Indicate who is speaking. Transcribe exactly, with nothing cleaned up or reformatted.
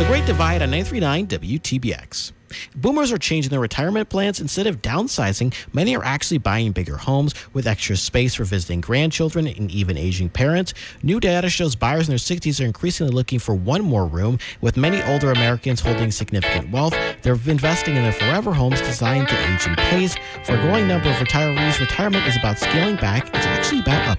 Speaker 1: Great Divide on nine three nine W T B X. Boomers are changing their retirement plans. Instead of downsizing, many are actually buying bigger homes with extra space for visiting grandchildren and even aging parents. New data shows buyers in their sixties are increasingly looking for one more room, with many older Americans holding significant wealth. They're investing in their forever homes designed to age in place. For a growing number of retirees, retirement is about scaling back. It's actually about